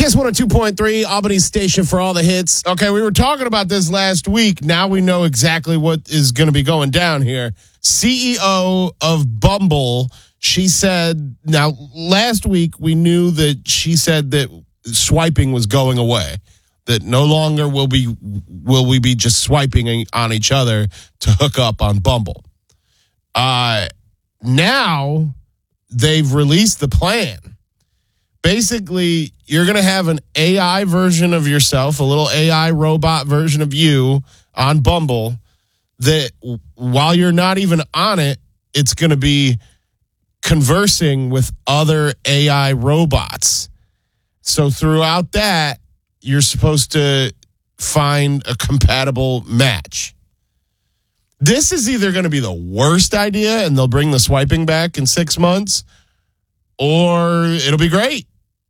Kiss 102.3, Albany's station for all the hits. Okay, we were talking about this last week. Now we know exactly what is going to be going down here. CEO of Bumble, she said, now last week we knew that she said that swiping was going away, that no longer will we be just swiping on each other to hook up on Bumble. Now they've released the plan. Basically, you're going to have an AI version of yourself, a little AI robot version of you on Bumble that while you're not even on it, it's going to be conversing with other AI robots. So throughout that, you're supposed to find a compatible match. This is either going to be the worst idea and they'll bring the swiping back in 6 months, or it'll be great.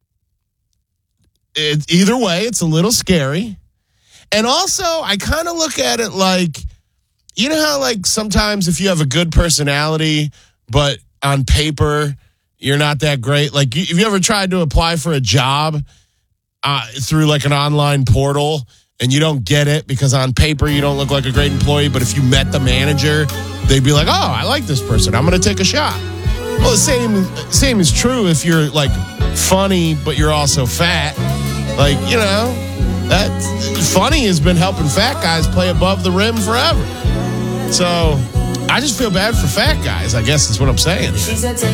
Either way, it's a little scary. And also, I kind of look at it like, you know how like sometimes if you have a good personality, but on paper, you're not that great. Like, have you ever tried to apply for a job through like an online portal and you don't get it because on paper you don't look like a great employee, but if you met the manager, they'd be like, oh, I like this person, I'm going to take a shot. Well, the same is true if you're like funny, but you're also fat. Like, you know, that funny has been helping fat guys play above the rim forever. So I just feel bad for fat guys, I guess is what I'm saying.